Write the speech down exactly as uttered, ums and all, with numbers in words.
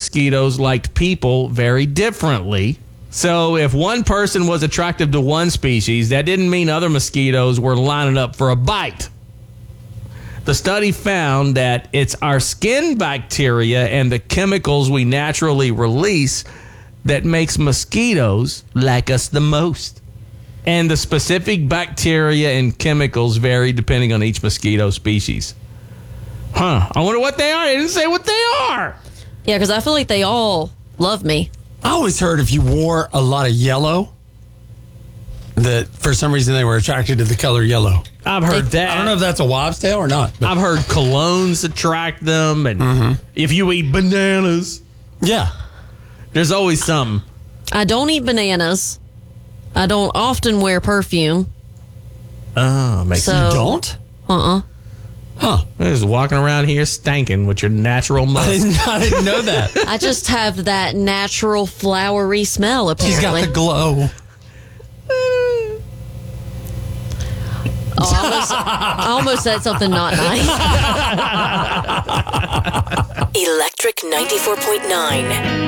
mosquitoes liked people very differently. So if one person was attractive to one species, that didn't mean other mosquitoes were lining up for a bite. The study found that it's our skin bacteria and the chemicals we naturally release that makes mosquitoes like us the most. And the specific bacteria and chemicals vary depending on each mosquito species. Huh. I wonder what they are. They didn't say what they are. Yeah, because I feel like they all love me. I always heard if you wore a lot of yellow, that for some reason they were attracted to the color yellow. I've heard They- that. I don't know if that's a wives' tale or not. But I've heard colognes attract them. And mm-hmm. if you eat bananas, yeah. there's always something. I don't eat bananas. I don't often wear perfume. Oh, makes So- You don't? Uh-uh. Huh. You're just walking around here stanking with your natural I musk. didn't, I didn't know that. I just have that natural flowery smell, She's got apparently. the glow. Oh, I, almost, I almost said something not nice. Electric ninety-four point nine.